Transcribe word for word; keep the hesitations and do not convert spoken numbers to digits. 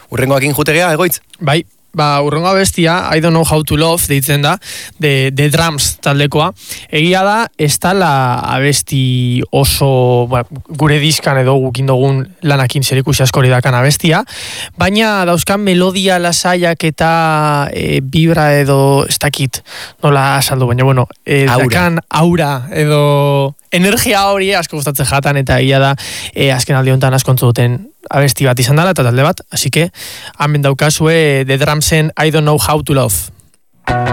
Urrengoakin jutegea, egoitz? Bai, ba, urrengo abestia, I don't know how to love, deitzen da, de, de drums taldekoa. Egia da, ez tala abesti oso, ba, gure diskan edo gukin dugun lanakin zerikusi askori dakan abestia, baina dauzkan melodia lasaiak eta e, vibra edo, ez dakit, nola asaldu, baina bueno, e, dakan aura edo energia hori asko gustatzen jatan, eta egia da, e, azken aldi honetan askontzu duten abesti bat izan dela, eta talde bat, así que, hemen daukazue The Drumsen I don't know how to love.